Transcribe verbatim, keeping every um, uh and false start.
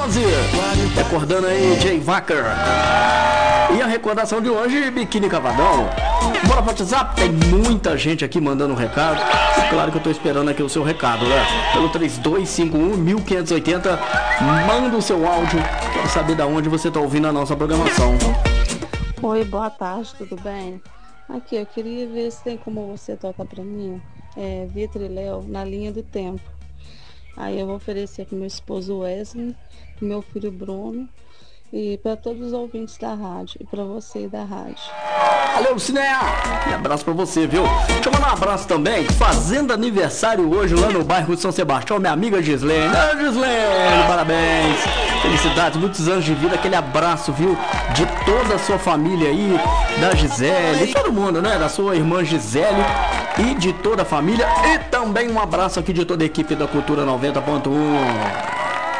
onze. Recordando aí Jay Wacker. E a recordação de hoje, Biquíni Cavadão. Bora pro WhatsApp, tem muita gente aqui mandando um recado. Claro que eu tô esperando aqui o seu recado, né? Pelo três dois cinco um, um cinco oito zero, manda o seu áudio. Quero saber de onde você tá ouvindo a nossa programação. Oi, boa tarde, tudo bem? Aqui, eu queria ver se tem como você tocar pra mim é, Vitriléu na linha do tempo. Aí eu vou oferecer pro meu esposo Wesley, pro meu filho Bruno e para todos os ouvintes da rádio e para você da rádio. Valeu, Cineia! Um abraço pra você, viu? Deixa eu mandar um abraço também, fazendo aniversário hoje lá no bairro de São Sebastião, minha amiga Gislene. Ah, Gislene, parabéns! Felicidades, muitos anos de vida, aquele abraço, viu? De toda a sua família aí, da Gisele, de todo mundo, né? Da sua irmã Gisele e de toda a família. E também um abraço aqui de toda a equipe da Cultura noventa ponto um.